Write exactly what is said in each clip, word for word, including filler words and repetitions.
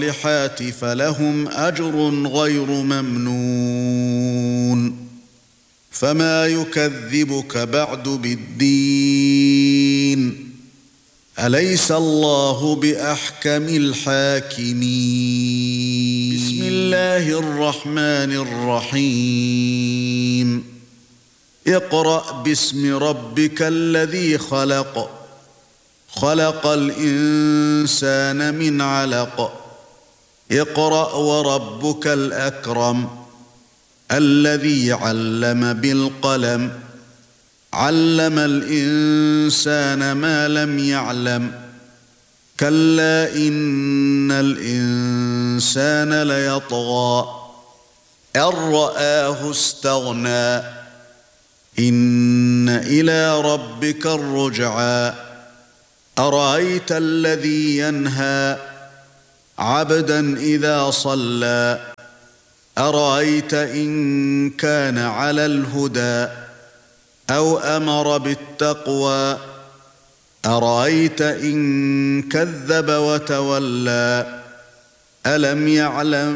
الصالحات فلهم أجر غير ممنون فما يكذبك بعد بالدين أليس الله بأحكم الحاكمين بسم الله الرحمن الرحيم اقرأ باسم ربك الذي خلق خلق الإنسان من علق اقرأ وربك الأكرم الذي علم بالقلم علم الإنسان ما لم يعلم كلا إن الإنسان ليطغى أن رآه استغنى إن إلى ربك الرجعى أرأيت الذي ينهى عبدا إذا صلى أرأيت إن كان على الهدى أو أمر بالتقوى أرأيت إن كذب وتولى ألم يعلم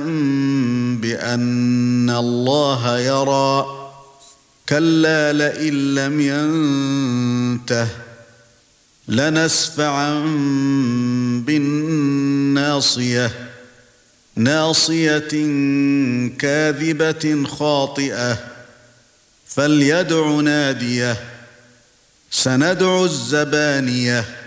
بأن الله يرى كلا لئن لم ينته لنسفعا بالناصية ناصية كاذبة خاطئة فليدع ناديه سندع الزبانية